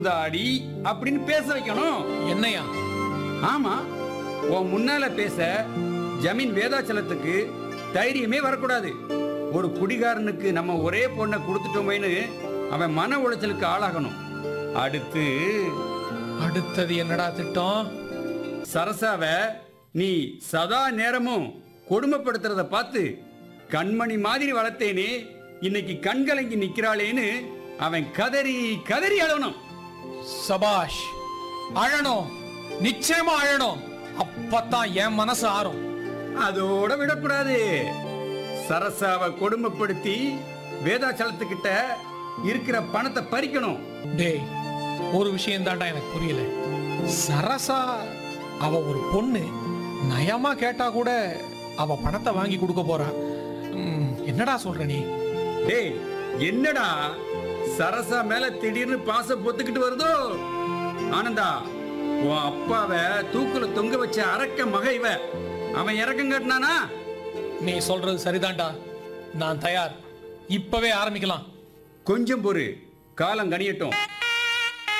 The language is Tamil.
தாடி அப்படின்னு பேச வைக்கணும். என்னையா? ஆமா, உன் முன்னால பேச ஜமீன் வேதாச்சலத்துக்கு தைரியமே வரக்கூடாது. ஒரு குடிகாரனுக்கு நம்ம ஒரே பொண்ணை கொடுத்துட்டோமேன்னு அவன் மன உளைச்சலுக்கு ஆளாகணும். அடுத்தது என்னடா திட்டம்? சரசாவ நீ சதா நேரமும் கொடுமைப்படுத்துறத பார்த்து கண்மணி மாதிரி வளர்த்தேனே, இன்னைக்கு கண்கலங்கி நிக்கிறாளேன்னு அவன் கதறி கதறி அழணும். சபாஷ், அழணும், நிச்சயமா அழணும். அப்பதான் என் மனசு ஆறும். அதோட விடக்கூடாது. சரசாவை கொடுமைப்படுத்தி வேதாச்சலத்துக்கிட்ட இருக்கிற பணத்தை பறிக்கணும். டேய், ஒரு விஷயம் தான்டா எனக்கு புரியல. சரசா அவ ஒரு பொண்ணு, நயமா கேட்டா கூட அவ பணத்தை வாங்கி கொடுக்க போறா. என்னடா சொல்ற நீ? டேய், என்னடா சரசா மேல திடீர்னு பாசம் பொத்துக்கிட்டு வருதோ? ஆனந்தா, உன் அப்பாவை தூக்குல தொங்க வச்ச அரக்க மக இவ. அவன் இறக்கம் கட்டினானா? நீ சொல்றது சரிதான்டா, நான் தயார். இப்பவே ஆரம்பிக்கலாம். கொஞ்சம் பொறு, காலம் கனியட்டும்.